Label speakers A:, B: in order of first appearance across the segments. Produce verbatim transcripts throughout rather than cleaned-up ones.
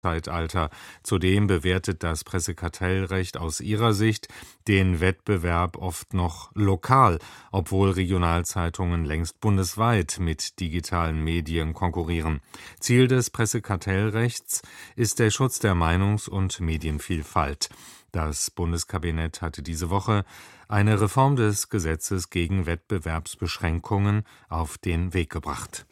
A: Zeitalter. Zudem bewertet das Pressekartellrecht aus ihrer Sicht den Wettbewerb oft noch lokal, obwohl Regionalzeitungen längst bundesweit mit digitalen Medien konkurrieren. Ziel des Pressekartellrechts ist der Schutz der Meinungs- und Medienvielfalt. Das Bundeskabinett hatte diese Woche eine Reform des Gesetzes gegen Wettbewerbsbeschränkungen auf den Weg gebracht.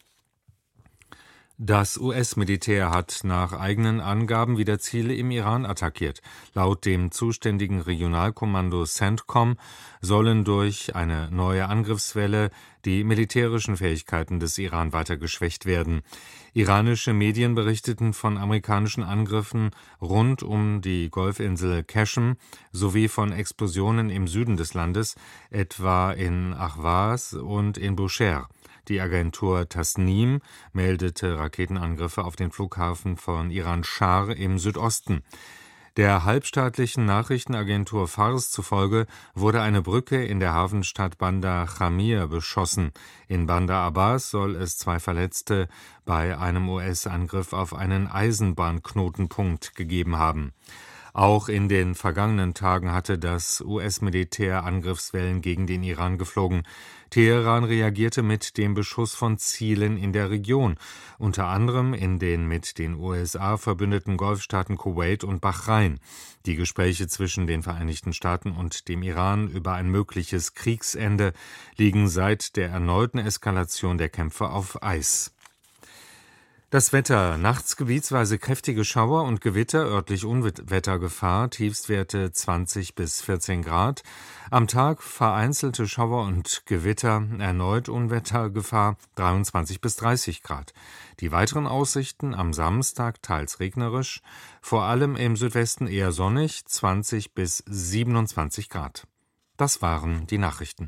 A: Das U S-Militär hat nach eigenen Angaben wieder Ziele im Iran attackiert. Laut dem zuständigen Regionalkommando CENTCOM sollen durch eine neue Angriffswelle die militärischen Fähigkeiten des Iran weiter geschwächt werden. Iranische Medien berichteten von amerikanischen Angriffen rund um die Golfinsel Qashem sowie von Explosionen im Süden des Landes, etwa in Ahvaz und in Bushehr. Die Agentur Tasnim meldete Raketenangriffe auf den Flughafen von Iran-Schar im Südosten. Der halbstaatlichen Nachrichtenagentur Fars zufolge wurde eine Brücke in der Hafenstadt Bandar Jamir beschossen. In Bandar Abbas soll es zwei Verletzte bei einem U S-Angriff auf einen Eisenbahnknotenpunkt gegeben haben. Auch in den vergangenen Tagen hatte das U S-Militär Angriffswellen gegen den Iran geflogen. Teheran reagierte mit dem Beschuss von Zielen in der Region, unter anderem in den mit den U S A verbündeten Golfstaaten Kuwait und Bahrain. Die Gespräche zwischen den Vereinigten Staaten und dem Iran über ein mögliches Kriegsende liegen seit der erneuten Eskalation der Kämpfe auf Eis. Das Wetter: Nachts gebietsweise kräftige Schauer und Gewitter, örtlich Unwettergefahr, Tiefstwerte zwanzig bis vierzehn Grad. Am Tag vereinzelte Schauer und Gewitter, erneut Unwettergefahr, dreiundzwanzig bis dreißig Grad. Die weiteren Aussichten: am Samstag teils regnerisch, vor allem im Südwesten eher sonnig, zwanzig bis siebenundzwanzig Grad. Das waren die Nachrichten.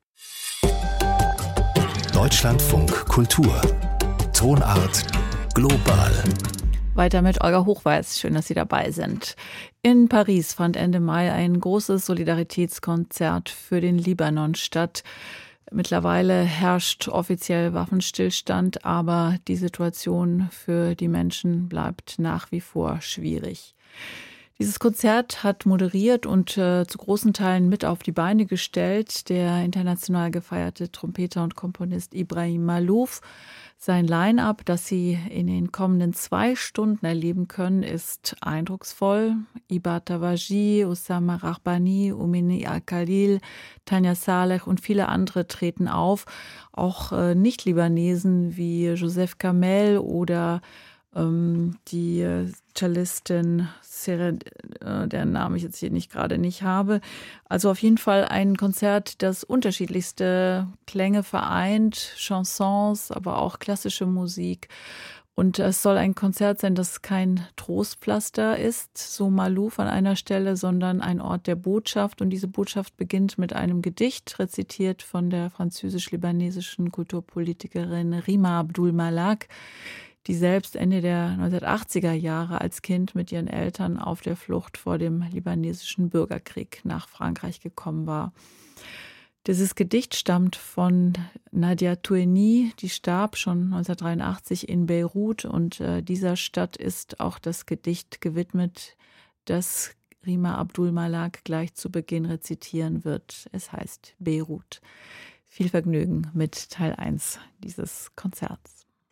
B: Deutschlandfunk Kultur. Tonart global.
C: Weiter mit Olga Hochweiß. Schön, dass Sie dabei sind. In Paris fand Ende Mai ein großes Solidaritätskonzert für den Libanon statt. Mittlerweile herrscht offiziell Waffenstillstand, aber die Situation für die Menschen bleibt nach wie vor schwierig. Dieses Konzert hat moderiert und äh, zu großen Teilen mit auf die Beine gestellt der international gefeierte Trompeter und Komponist Ibrahim Malouf. Sein Line-up, das Sie in den kommenden zwei Stunden erleben können, ist eindrucksvoll. Iba Tawaji, Osama Rahbani, Umini Al-Khalil, Tanja Saleh und viele andere treten auf. Auch äh, Nicht-Libanesen wie Joseph Kamel oder ähm, die äh, Cellistin Seren, äh, deren Namen ich jetzt hier nicht gerade nicht habe. Also auf jeden Fall ein Konzert, das unterschiedlichste Klänge vereint, Chansons, aber auch klassische Musik. Und es soll ein Konzert sein, das kein Trostpflaster ist, so Malouf an einer Stelle, sondern ein Ort der Botschaft. Und diese Botschaft beginnt mit einem Gedicht, rezitiert von der französisch-libanesischen Kulturpolitikerin Rima Abdul Malak, die selbst Ende der neunzehnhundertachtziger Jahre als Kind mit ihren Eltern auf der Flucht vor dem libanesischen Bürgerkrieg nach Frankreich gekommen war. Dieses Gedicht stammt von Nadia Toueni, die starb schon neunzehnhundertdreiundachtzig in Beirut, und äh, dieser Stadt ist auch das Gedicht gewidmet, das Rima Abdul Malak gleich zu Beginn rezitieren wird. Es heißt Beirut. Viel Vergnügen mit Teil eins dieses Konzerts.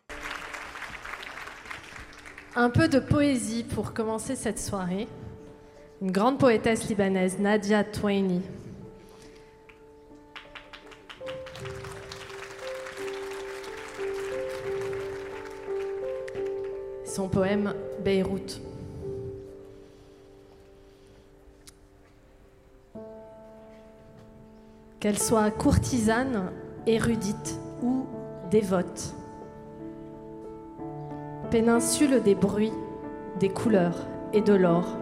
D: Un peu de poésie pour commencer cette soirée. Une grande poétesse libanaise, Nadia Toueni. Son poème Beyrouth. Qu'elle soit courtisane, érudite ou dévote, péninsule des bruits, des couleurs et de l'or,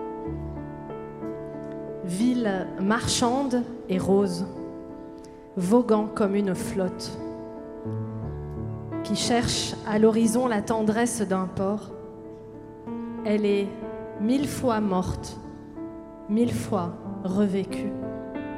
D: ville marchande et rose, voguant comme une flotte, qui cherche à l'horizon la tendresse d'un port. Elle est mille fois morte, mille fois revécue.